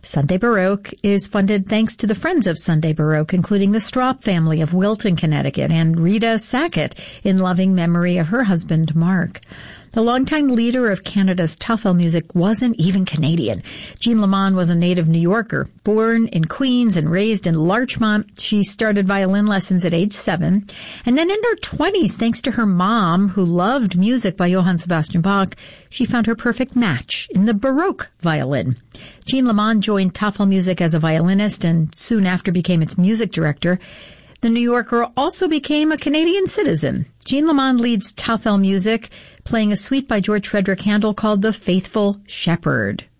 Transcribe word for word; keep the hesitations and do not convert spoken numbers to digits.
Sunday Baroque is funded thanks to the Friends of Sunday Baroque, including the Stroup family of Wilton, Connecticut, and Rita Sackett in loving memory of her husband, Mark. The longtime leader of Canada's Tafel music wasn't even Canadian. Jean Lamond was a native New Yorker. Born in Queens and raised in Larchmont, she started violin lessons at age seven. And then in her twenties, thanks to her mom, who loved music by Johann Sebastian Bach, she found her perfect match in the Baroque violin. Jean Lamond joined Tafel Music as a violinist and soon after became its music director. The New Yorker also became a Canadian citizen. Jean Lamond leads Tafel Music, playing a suite by George Frederick Handel called The Faithful Shepherd.